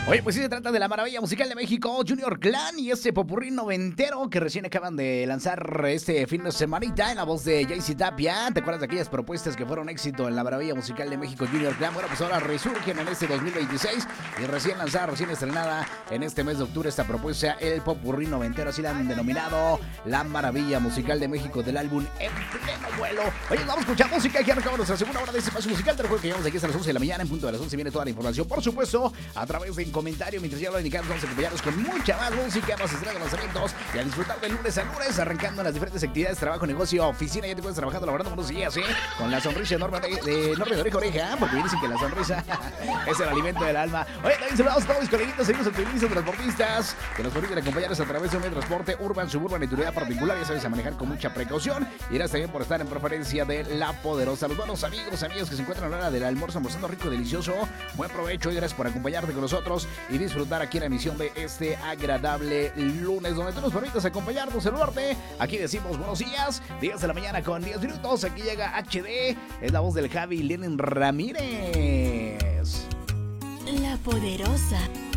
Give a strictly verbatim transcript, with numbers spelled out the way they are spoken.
Oye, pues sí se trata de la maravilla musical de México, Junior Clan y este popurrí noventero que recién acaban de lanzar este fin de semanita en la voz de Jaycee Tapia. ¿Te acuerdas de aquellas propuestas que fueron éxito en la maravilla musical de México, Junior Clan? Bueno, pues ahora resurgen en este dos mil veintiséis y recién lanzada, recién estrenada en este mes de octubre esta propuesta, el popurrí noventero, así la han denominado, la maravilla musical de México del álbum En Pleno Vuelo. Oye, vamos a escuchar música, aquí arrancamos nuestra segunda hora de este espacio musical. Te recuerdo que llegamos aquí hasta las once de la mañana, en punto de las once viene toda la información, por supuesto, a través de comentario. Mientras ya lo indicamos, vamos a acompañarnos con mucha más música, más estrenos, lanzamientos y a disfrutar de lunes a lunes, arrancando en las diferentes actividades, trabajo, negocio, oficina. Ya te puedes trabajando, laborando unos días, ¿eh? Con la sonrisa enorme de, de, enorme de oreja a oreja, porque dicen que la sonrisa es el alimento del alma. Oye, también saludamos a todos mis coleguitas, seguimos automovilistas, transportistas, que nos permiten acompañarnos a través de un medio de transporte urban, suburban y tu unidad particular. Ya sabes, a manejar con mucha precaución. Y gracias también por estar en preferencia de La Poderosa. Los buenos amigos, amigos que se encuentran a la hora del almuerzo, almorzando rico, delicioso. Buen provecho y gracias por acompañarte con nosotros y disfrutar aquí en la emisión de este agradable lunes, donde tú nos permites acompañarnos, saludarte. Aquí decimos buenos días, diez de la mañana con diez minutos. Aquí llega H D, es la voz del Javi Lenin Ramírez. La Poderosa.